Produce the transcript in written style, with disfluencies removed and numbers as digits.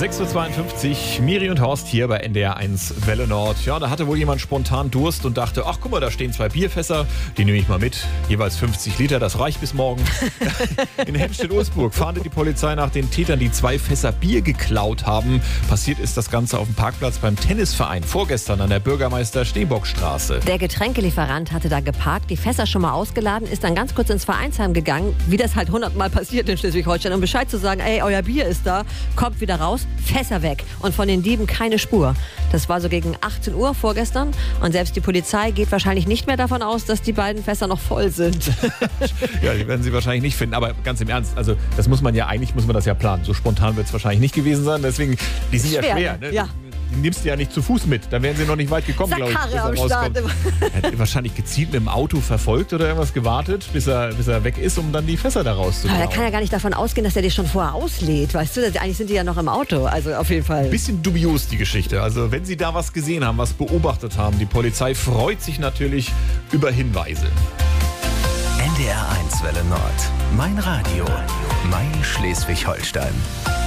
6.52 Uhr, Miri und Horst hier bei NDR 1 Welle Nord. Ja, da hatte wohl jemand spontan Durst und dachte, ach guck mal, da stehen 2 Bierfässer, die nehme ich mal mit. Jeweils 50 Liter, das reicht bis morgen. In Hempstead-Ulsburg fahndet die Polizei nach den Tätern, die 2 Fässer Bier geklaut haben. Passiert ist das Ganze auf dem Parkplatz beim Tennisverein, vorgestern an der Bürgermeister-Steenbock-Straße. Der Getränkelieferant hatte da geparkt, die Fässer schon mal ausgeladen, ist dann ganz kurz ins Vereinsheim gegangen, wie das halt 100-mal passiert in Schleswig-Holstein, um Bescheid zu sagen, ey, euer Bier ist da, kommt wieder raus, Fässer weg und von den Dieben keine Spur. Das war so gegen 18 Uhr vorgestern und selbst die Polizei geht wahrscheinlich nicht mehr davon aus, dass die beiden Fässer noch voll sind. Ja, die werden sie wahrscheinlich nicht finden, aber ganz im Ernst, also das muss man das ja planen. So spontan wird es wahrscheinlich nicht gewesen sein, deswegen, die sind ja schwer. Ne? Ja. Die nimmst du ja nicht zu Fuß mit, da wären sie noch nicht weit gekommen, glaube ich, bis er rauskommt. Er hat wahrscheinlich gezielt mit dem Auto verfolgt oder irgendwas gewartet, bis er weg ist, um dann die Fässer da rauszuhauen. Aber er kann ja gar nicht davon ausgehen, dass er die schon vorher auslädt, weißt du? Eigentlich sind die ja noch im Auto, also auf jeden Fall. Bisschen dubios die Geschichte, also wenn Sie da was gesehen haben, was beobachtet haben, die Polizei freut sich natürlich über Hinweise. NDR 1 Welle Nord, mein Radio, mein Schleswig-Holstein.